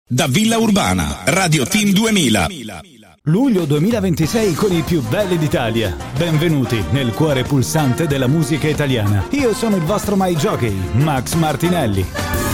Da Villa Urbana, Radio Team 2000. Luglio 2026 con i più belli d'Italia. Benvenuti nel cuore pulsante della musica italiana. Io sono il vostro My Jockey, Max Martinelli.